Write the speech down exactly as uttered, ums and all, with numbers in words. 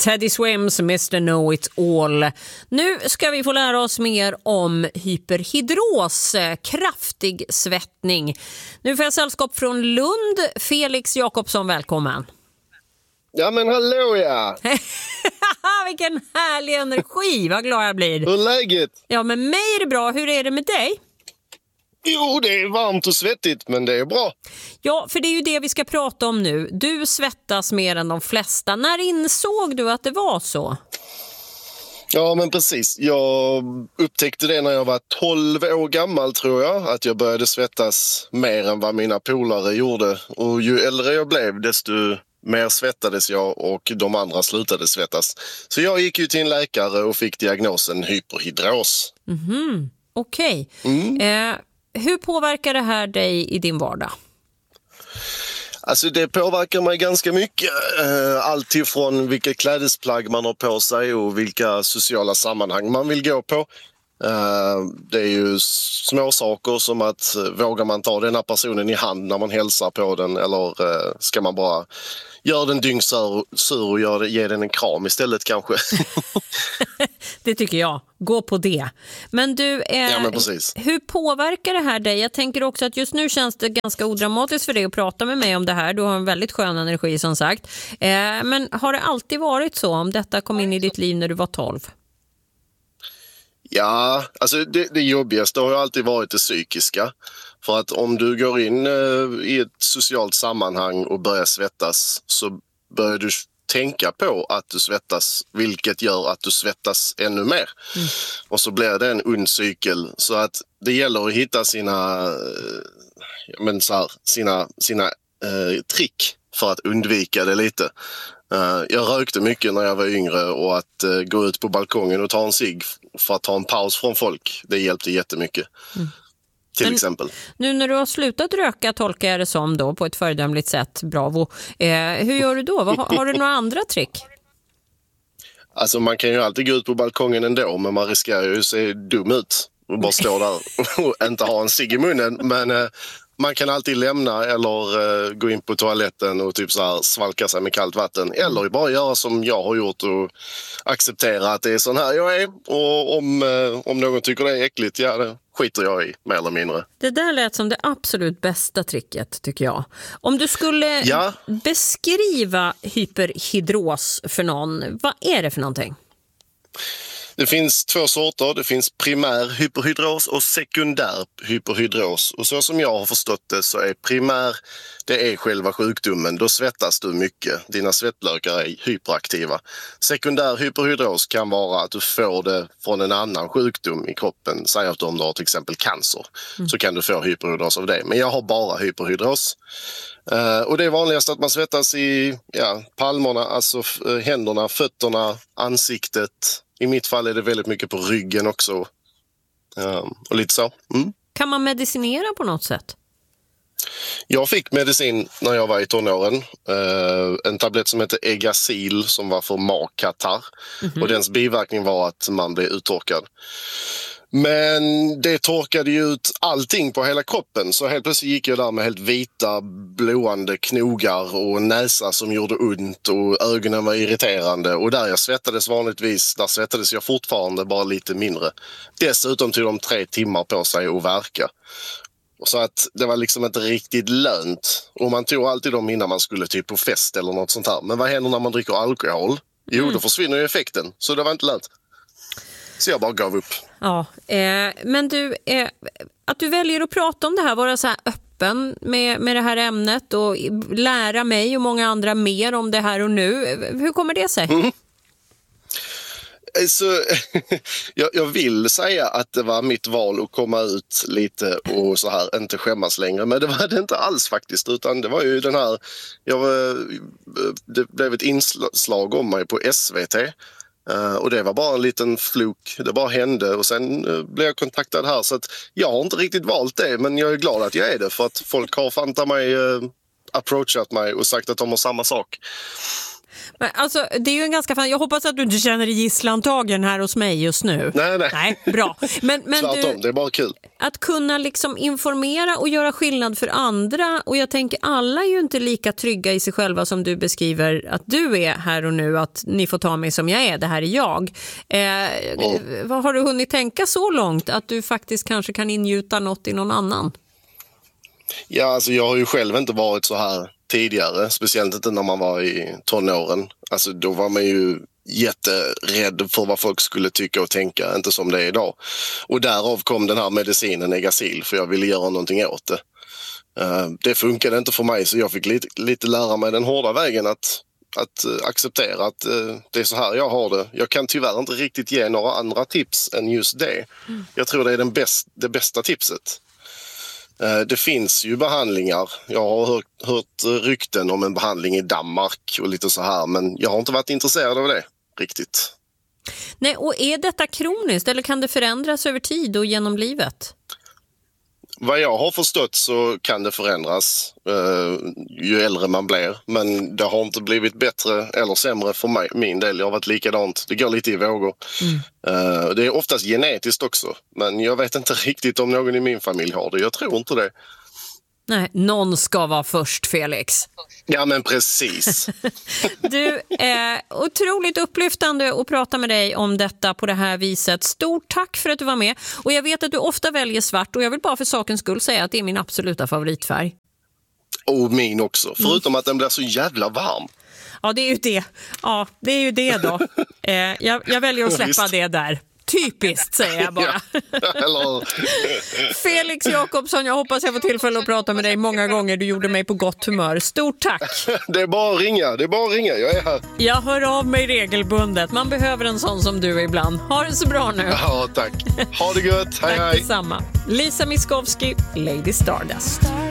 Teddy Swims mister Know It All. Nu ska vi få lära oss mer om hyperhidros, kraftig svettning. Nu får jag sällskap från Lund. Felix Jakobsson, välkommen. Ja men hallå ja! Vilken härlig energi, vad glad jag blir. Hur är läget? Ja, med mig är det bra. Hur är det med dig? Jo, det är varmt och svettigt, men det är bra. Ja, för det är ju det vi ska prata om nu. Du svettas mer än de flesta. När insåg du att det var så? Ja, men precis. Jag upptäckte det när jag var tolv år gammal, tror jag. Att jag började svettas mer än vad mina polare gjorde. Och ju äldre jag blev, desto mer svettades jag och de andra slutade svettas. Så jag gick ju till en läkare och fick diagnosen hyperhidros. Mhm, okej. Okay. Mm. Eh, hur påverkar det här dig i din vardag? Alltså det påverkar mig ganska mycket. Allt ifrån vilka klädesplagg man har på sig och vilka sociala sammanhang man vill gå på. Det är ju små saker som att vågar man ta den här personen i hand när man hälsar på den, eller ska man bara göra den dyngsur och gör, ge den en kram istället kanske. Det tycker jag. Gå på det. Men du, eh, ja, men precis. Hur påverkar det här dig? Jag tänker också att just nu känns det ganska odramatiskt för dig att prata med mig om det här. Du har en väldigt skön energi som sagt. Eh, men har det alltid varit så om detta kom in i ditt liv när du var tolv? Ja, alltså det, det jobbigaste har ju alltid varit det psykiska. För att om du går in eh, i ett socialt sammanhang och börjar svettas, så börjar du tänka på att du svettas, vilket gör att du svettas ännu mer. Mm. Och så blir det en ond cykel. Så att det gäller att hitta sina, eh, men så här, sina, sina eh, trick för att undvika det lite. Uh, jag rökte mycket när jag var yngre, och att uh, gå ut på balkongen och ta en cigg för att ta en paus från folk, det hjälpte jättemycket. Mm. Till Men, exempel. Nu när du har slutat röka, tolkar jag det som då på ett föredömligt sätt, bravo. Eh, hur gör du då? Har, har du några andra trick? Alltså man kan ju alltid gå ut på balkongen ändå, men man riskerar ju att se dum ut och bara stå där och inte ha en cigg i munnen. Men uh, man kan alltid lämna eller uh, gå in på toaletten och typ så här svalka sig med kallt vatten. Eller bara göra som jag har gjort och acceptera att det är sån här jag är. Och om, uh, om någon tycker det är äckligt, ja, det skiter jag i, mer eller mindre. Det där lät som det absolut bästa tricket, tycker jag. Om du skulle ja. beskriva hyperhidros för någon, vad är det för någonting? Det finns två sorter. Det finns primär hyperhidros och sekundär hyperhidros. Och så som jag har förstått det så är primär, det är själva sjukdomen. Då svettas du mycket. Dina svettlökar är hyperaktiva. Sekundär hyperhidros kan vara att du får det från en annan sjukdom i kroppen. Säg att om du har till exempel cancer, mm. så kan du få hyperhidros av det. Men jag har bara hyperhidros. Uh, och det är vanligast att man svettas i ja, palmerna, alltså uh, händerna, fötterna, ansiktet. I mitt fall är det väldigt mycket på ryggen också. Uh, och lite så. Mm. Kan man medicinera på något sätt? Jag fick medicin när jag var i tonåren. Uh, en tablett som heter Egacil som var för magkatarr. Mm-hmm. Och dens biverkning var att man blev uttorkad. Men det torkade ju ut allting på hela kroppen, så helt plötsligt gick jag där med helt vita, blåande knogar och näsa som gjorde ont och ögonen var irriterande. Och där jag svettades vanligtvis, där svettades jag fortfarande, bara lite mindre. Dessutom tog de tre timmar på sig att verka. Så att det var liksom inte riktigt lönt. Och man tog alltid dem innan man skulle typ på fest eller något sånt här. Men vad händer när man dricker alkohol? Jo, mm. då försvinner ju effekten, så det var inte lönt. Så jag bara gav upp. Ja, eh, men du, eh, att du väljer att prata om det här, vara så här öppen med, med det här ämnet och lära mig och många andra mer om det här och nu. Hur kommer det sig? Mm. Så, jag, jag vill säga att det var mitt val att komma ut lite och så här, inte skämmas längre. Men det var det inte alls faktiskt, utan det var ju den här, jag, det blev ett inslag om mig på S V T. Uh, och det var bara en liten fluk, det bara hände och sen uh, blev jag kontaktad här, så att jag har inte riktigt valt det, men jag är glad att jag är det, för att folk har fanta mig, uh, approachat mig och sagt att de har samma sak. Men alltså, det är ju en ganska fan. Jag hoppas att du inte känner dig gisslantagen här hos mig just nu. Nej, nej. Nej, bra. Men, men Tvärtom, du, det är bara kul. Att kunna liksom informera och göra skillnad för andra. Och jag tänker, alla är ju inte lika trygga i sig själva som du beskriver att du är här och nu. Att ni får ta mig som jag är, det här är jag. Eh, mm. Vad har du hunnit tänka så långt att du faktiskt kanske kan ingjuta något i någon annan? Ja, alltså jag har ju själv inte varit så här tidigare, speciellt inte när man var i tonåren. Alltså då var man ju jätterädd för vad folk skulle tycka och tänka, inte som det är idag. Och därav kom den här medicinen Egacil, för jag ville göra någonting åt det. Uh, det funkade inte för mig, så jag fick lite, lite lära mig den hårda vägen att, att uh, acceptera att uh, det är så här jag har det. Jag kan tyvärr inte riktigt ge några andra tips än just det. Mm. Jag tror det är den bäst, det bästa tipset. Det finns ju behandlingar. Jag har hört, hört rykten om en behandling i Danmark och lite så här, men jag har inte varit intresserad av det riktigt. Nej, och är detta kroniskt eller kan det förändras över tid och genom livet? Vad jag har förstått så kan det förändras eh, ju äldre man blir, men det har inte blivit bättre eller sämre för mig, min del. Jag har varit likadant. Det går lite i vågor. Mm. Eh, det är oftast genetiskt också, men jag vet inte riktigt om någon i min familj har det. Jag tror inte det. Nej, någon ska vara först, Felix. Ja, men precis. Du, är otroligt upplyftande att prata med dig om detta på det här viset. Stort tack för att du var med. Och jag vet att du ofta väljer svart och jag vill bara för sakens skull säga att det är min absoluta favoritfärg. Och min också, förutom mm. att den blir så jävla varm. Ja, det är ju det. Ja, det är ju det då. eh, jag, jag väljer att släppa det där. Typiskt, säger jag bara. Ja, Felix Jakobsson, jag hoppas jag får tillfälle att prata med dig många gånger. Du gjorde mig på gott humör. Stort tack. Det är bara att ringa, det är bara att ringa. Jag är här. Jag hör av mig regelbundet. Man behöver en sån som du ibland. Ha det så bra nu. Ja, tack. Ha det gött. Hej, tack hej. Detsamma. Lisa Miskovsky, Lady Stardust.